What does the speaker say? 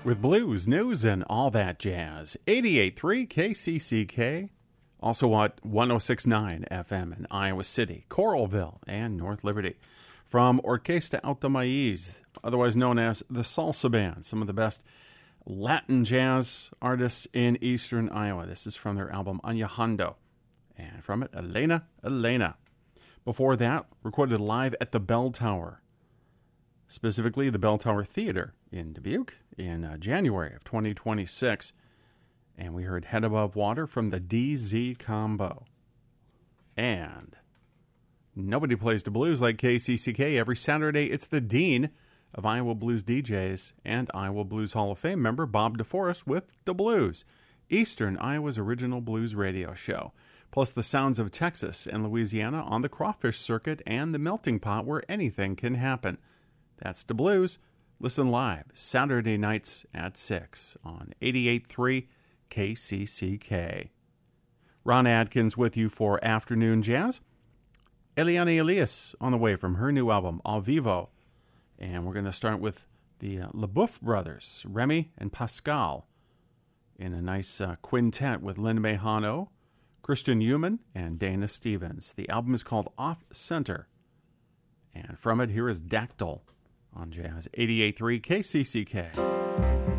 with blues, news, and all that jazz. 88.3 KCCK, also at 106.9 FM in Iowa City, Coralville, and North Liberty. From Orquesta Alto Maiz, otherwise known as the Salsa Band, some of the best Latin jazz artists in eastern Iowa. This is from their album Añejando. And from it, Elena, Elena. Before that, recorded live at the Bell Tower, specifically the Bell Tower Theater in Dubuque in January of 2026. And we heard Head Above Water from the DZ Combo. And nobody plays the blues like KCCK. Every Saturday, it's the Dean of Iowa Blues DJs and Iowa Blues Hall of Fame member Bob DeForest with the Blues, Eastern Iowa's original blues radio show. Plus the sounds of Texas and Louisiana on the crawfish circuit and the melting pot where anything can happen. That's the Blues. Listen live Saturday nights at 6 on 88.3 KCCK. Ron Adkins with you for Afternoon Jazz. Eliane Elias on the way from her new album, Au Vivo. And we're going to start with the LeBoeuf brothers, Remy and Pascal, in a nice quintet with Lynn Mejano, Christian Human, and Dana Stevens. The album is called Off Center. And from it, here is Dactyl on Jazz 88.3 KCCK.